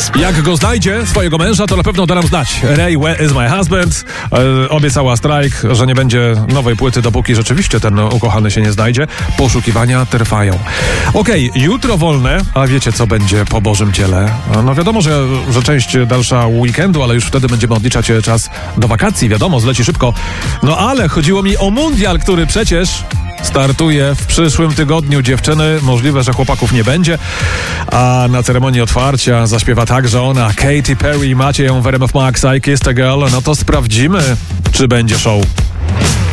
Jak go znajdzie, swojego męża, to na pewno da nam znać. Ray, where is my husband? Obiecała strajk, że nie będzie nowej płyty, dopóki rzeczywiście ten ukochany się nie znajdzie. Poszukiwania trwają. Okej, jutro wolne, a wiecie, co będzie po Bożym Ciele? No wiadomo, że część dalsza weekendu, ale już wtedy będziemy odliczać czas do wakacji, wiadomo, zleci szybko. No ale chodziło mi o mundial, który przecież startuje w przyszłym tygodniu. Dziewczyny, możliwe, że chłopaków nie będzie, a na ceremonii otwarcia zaśpiewa także ona, Katy Perry. Macie ją w RMF Max, I Kissed a Girl. No to sprawdzimy, czy będzie show.